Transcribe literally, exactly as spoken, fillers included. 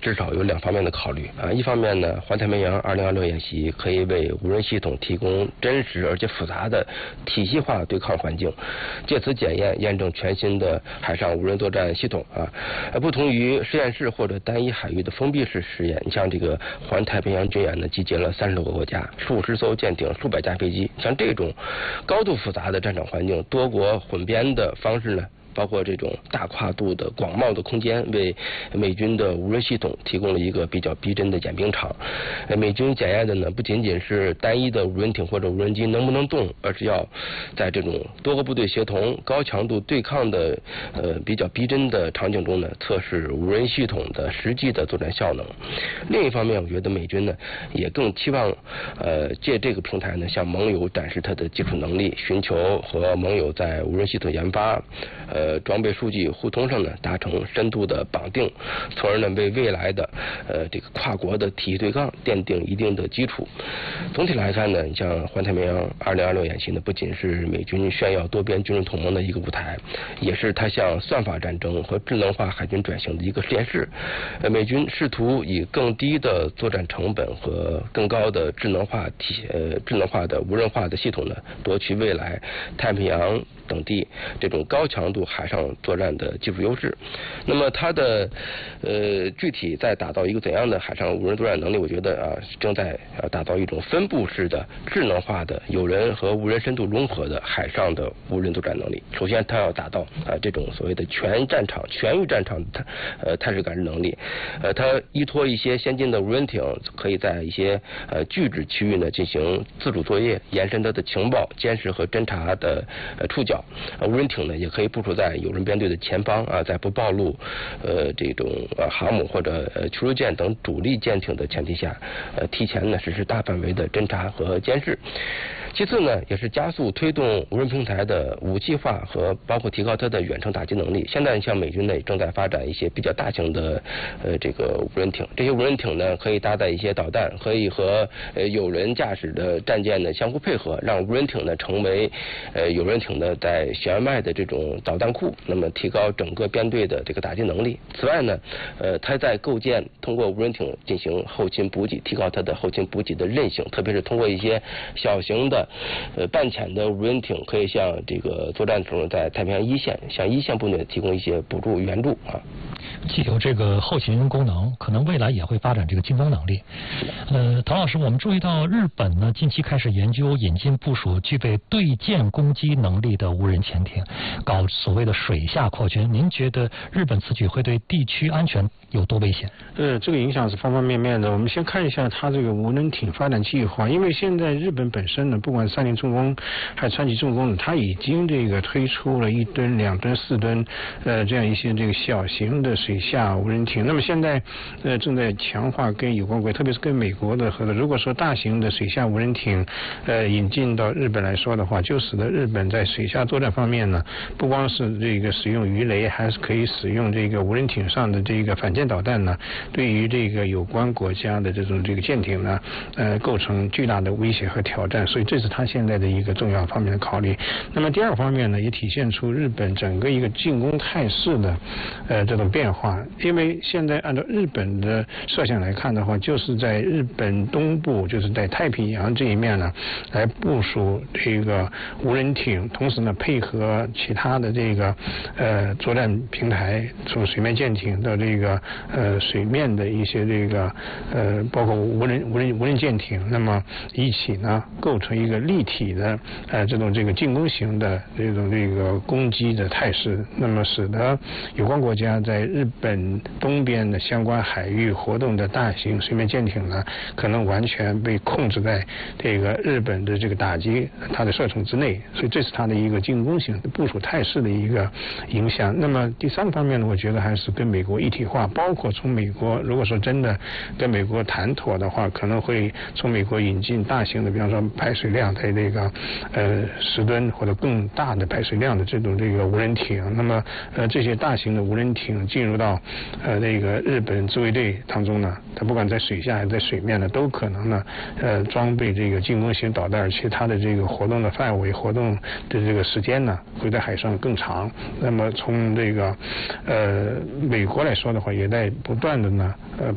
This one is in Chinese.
至少有两方面的考虑啊。一方面呢，环太平洋二零二六演习可以为无人系统提供真实而且复杂的体系化对抗环境，借此检验验证全新的海上无人作战系统啊。不同于实验室或者单一海域的封闭式实验，你像这个环太平洋军演呢，集结了三十多个国家、数十艘舰艇、数百架飞机，像这种高度复杂的战场环境，多国混编的方式呢，包括这种大跨度的广袤的空间，为美军的无人系统提供了一个比较逼真的演兵场。美军检验的呢，不仅仅是单一的无人艇或者无人机能不能动，而是要在这种多个部队协同、高强度对抗的呃比较逼真的场景中呢，测试无人系统的实际的作战效能。另一方面，我觉得美军呢也更期望呃借这个平台呢，向盟友展示它的技术能力，寻求和盟友在无人系统研发呃。呃，装备数据互通上呢，达成深度的绑定，从而呢为未来的呃这个跨国的体系对抗奠定一定的基础。总体来看呢，你像环太平洋二零二六演习呢，不仅是美军炫耀多边军事同盟的一个舞台，也是它向算法战争和智能化海军转型的一个实验室。呃，美军试图以更低的作战成本和更高的智能化体呃智能化的无人化的系统呢，夺取未来太平洋等地这种高强度海上作战的技术优势。那么它的呃具体在打造一个怎样的海上无人作战能力，我觉得啊正在呃打造一种分布式的智能化的有人和无人深度融合的海上的无人作战能力。首先它要达到啊这种所谓的全战场全域战场的呃态势感知能力。呃它依托一些先进的无人艇，可以在一些呃拒止区域呢进行自主作业，延伸它的情报监视和侦察的呃触角。呃无人艇呢也可以部署在有人编队的前方啊，在不暴露呃这种呃航母或者呃驱逐舰等主力舰艇的前提下，呃提前呢实施大范围的侦察和监视。其次呢，也是加速推动无人平台的武器化和包括提高它的远程打击能力。现在像美军呢也正在发展一些比较大型的呃这个无人艇，这些无人艇呢可以搭载一些导弹，可以和呃有人驾驶的战舰呢相互配合，让无人艇呢成为呃有人艇的在舷外的这种导弹库，那么提高整个编队的这个打击能力。此外呢，呃它在构建通过无人艇进行后勤补给，提高它的后勤补给的韧性，特别是通过一些小型的呃半潜的无人艇，可以向这个作战中在太平洋一线向一线部队提供一些补助援助啊。 既有这个后勤功能，可能未来也会发展这个进攻能力。呃，唐老师，我们注意到日本呢近期开始研究引进部署具备对舰攻击能力的无人潜艇，搞所谓的水下扩军。您觉得日本此举会对地区安全有多危险？ 呃，这个影响是方方面面的。我们先看一下它这个无人艇发展计划，因为现在日本本身呢，不管三菱重工还是川崎重工呢，它已经这个推出了一吨、两吨、四吨呃这样一些这个小型的水下无人艇。那么现在呃正在强化跟有关国，特别是跟美国的合作。如果说大型的水下无人艇呃引进到日本来说的话，就使得日本在水下作战方面呢，不光是这个使用鱼雷，还是可以使用这个无人艇上的这个反舰导弹呢，对于这个有关国家的这种这个舰艇呢，呃，构成巨大的威胁和挑战。所以这是他现在的一个重要方面的考虑。那么第二方面呢，也体现出日本整个一个进攻态势的呃这种变化。因为现在按照日本的设想来看的话，就是在日本东部，就是在太平洋这一面呢，来部署这个无人艇，同时呢配合其他的这个呃作战平台，从水面舰艇到这个呃水面的一些这个呃包括无人无人无人舰艇，那么一起呢构成一个立体的呃这种这个进攻型的这种这个攻击的态势，那么使得有关国家在日本东边的相关海域活动的大型水面舰艇呢，可能完全被控制在这个日本的这个打击它的射程之内，所以这是它的一个进攻型部署态势的一个影响。那么第三个方面呢，我觉得还是跟美国一体化，包括从美国如果说真的跟美国谈妥的话，可能会从美国引进大型的，比方说排水量在这个呃十吨或者更大的排水量的这种这个无人艇。那么呃这些大型的无人艇进入到呃那个日本自卫队当中呢，它不管在水下还是在水面呢，都可能呢呃装备这个进攻型导弹，而且它的这个活动的范围、活动的这个时间呢，会在海上更长。那么从这个呃美国来说的话，也在不断的呢呃